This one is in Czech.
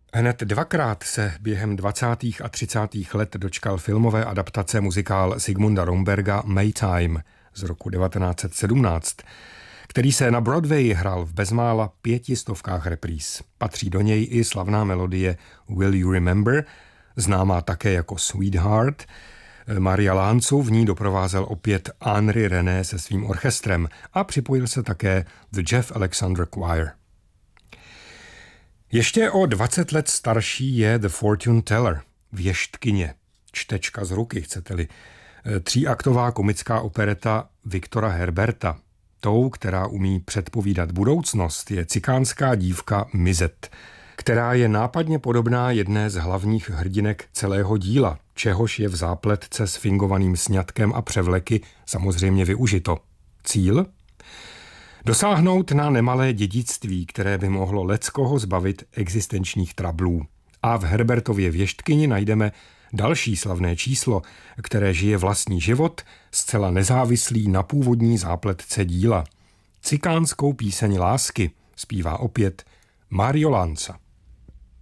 Hned dvakrát se během 20. a 30. let dočkal filmové adaptace muzikál Zigmunda Romberga Maytime z roku 1917, který se na Broadway hrál v bezmála 500 repríz. Patří do něj i slavná melodie Will You Remember, známá také jako Sweetheart. Maria Lanzu v ní doprovázel opět Henri René se svým orchestrem a připojil se také The Jeff Alexander Choir. Ještě o 20 let starší je The Fortune Teller, věštkyně, čtečka z ruky, chcete-li, tříaktová komická opereta Viktora Herberta. Tou, která umí předpovídat budoucnost, je cikánská dívka Mizet, která je nápadně podobná jedné z hlavních hrdinek celého díla, čehož je v zápletce s fingovaným sňatkem a převleky samozřejmě využito. Cíl? Dosáhnout na nemalé dědictví, které by mohlo leckoho zbavit existenčních trablů. A v Herbertově věštkyni najdeme další slavné číslo, které žije vlastní život, zcela nezávislý na původní zápletce díla. Cikánskou píseň lásky zpívá opět Mario Lanza.